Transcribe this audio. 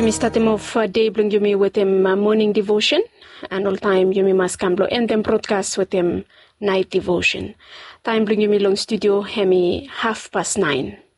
Yumi start him off day bring Yumi with him morning devotion, and all time Yumi must come end them broadcast with him night devotion. Time bring Yumi long studio hemi 9:30.